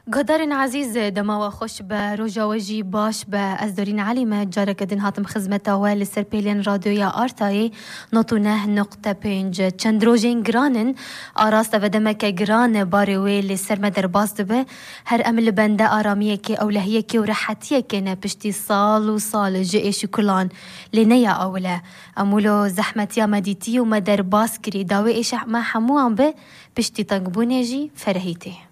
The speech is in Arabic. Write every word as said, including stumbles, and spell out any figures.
قدرن عزیز دما خوش به روژا وجی باش به از دارین علمه جاره کدین هاتم خدمتا ولی سر پیلین رادیویا آرتایی نوتونه نقطه پنج چند روژین گرانن آراست و دمک گران باری ویلی سر مدر باز دبه هر امل بنده آرامیه که اولهیه که و راحتیه که نه پشتی سال و سال جئیش کلان لینیا اوله امولو زحمتیا مدیتی و مدر باز کری داوی ایش ما حموان به پشتی تنگبونه جی فرهیتی